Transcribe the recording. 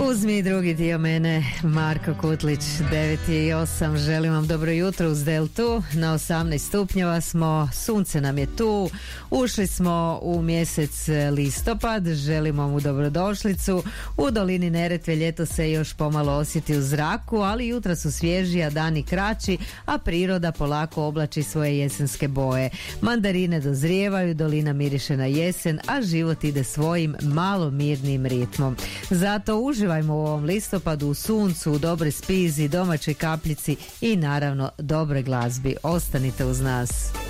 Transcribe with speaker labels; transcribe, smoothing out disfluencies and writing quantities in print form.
Speaker 1: Uzmi drugi dio mene, Marko Kutlić, 9:08. Želim vam dobro jutro uz Deltu. Na 18 stupnjeva smo, sunce nam je tu, ušli smo u mjesec listopad, želimo mu dobrodošlicu. U dolini Neretve ljeto se još pomalo osjeti u zraku, ali jutra su svježi, a dani kraći, a priroda polako oblači svoje jesenske boje. Mandarine dozrijevaju, dolina miriše na jesen, a život ide svojim malo mirnim ritmom. Zato uživajmo u ovom listopadu u suncu, u dobroj spizi, domaćoj kapljici i naravno dobre glazbi. Ostanite uz nas.